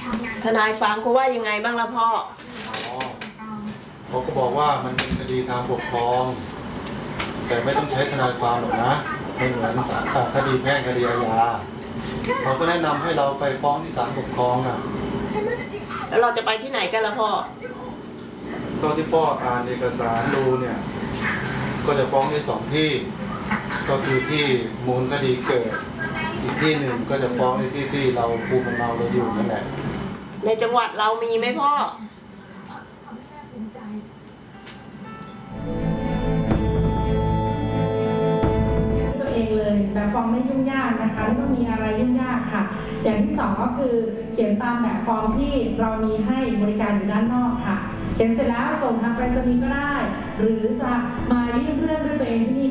ทนายฟังเขาว่ายังไงบ้างล่ะพ่อเขาก็บอกว่ามันเป็นคดีทางปกครองแต่ไม่ต้องใช้ทนายความหรอกนะไม่เหมือนศาลคดีแพ่งคดีอาญาเขาก็แนะนำให้เราไปฟ้องที่ศาลปกครองนะแล้วเราจะไปที่ไหนกันล่ะพ่อก็ที่พ่ออ่านเอกสารดูเนี่ยก็จะฟ้องที่2 ที่ก็คือที่มูลคดีเกิดอีกที่หนึ่งก็จะฟ้องในที่เราภูมิลำเนาเราอยู่นั่นแหละในจังหวัดเรามีไหมพ่อตัวเองเลยแบบฟอร์มไม่ยุ่งยากนะคะไม่ต้องมีอะไรยุ่งยากค่ะอย่างที่2ก็คือเขียนตามแบบฟอร์มที่เรามีให้บริการอยู่ด้านนอกค่ะเขียนเสร็จแล้วส่งทางไปรษณีย์ก็ได้หรือจะมายื่นเรื่องด้วยตัวเองที่นี่